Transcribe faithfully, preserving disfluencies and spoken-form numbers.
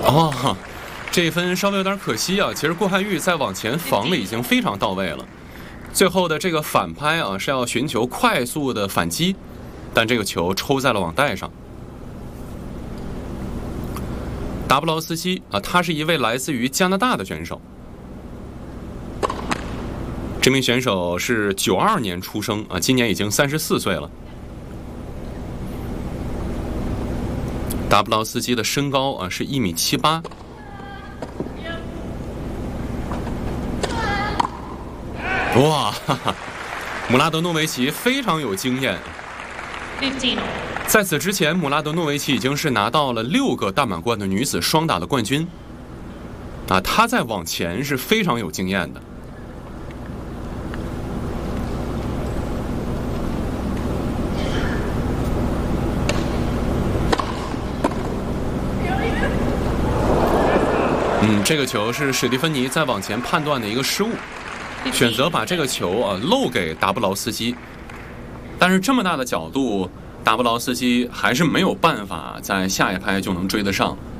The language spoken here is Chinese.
哦，这一分稍微有点可惜啊。其实郭汉玉在往前防的已经非常到位了，最后的这个反拍啊是要寻求快速的反击，但这个球抽在了网袋上。达布劳斯基啊，他是一位来自于加拿大的选手。这名选手是九二年出生啊，今年已经三十四岁了。达布劳斯基的身高啊是一米七八。哇，哈哈，姆拉德诺维奇非常有经验。在此之前，姆拉德诺维奇已经是拿到了六个大满贯的女子双打的冠军。啊，她在网前是非常有经验的。嗯，这个球是史蒂芬妮在网前判断的一个失误，选择把这个球啊漏给达布劳斯基，但是这么大的角度，达布劳斯基还是没有办法在下一拍就能追得上。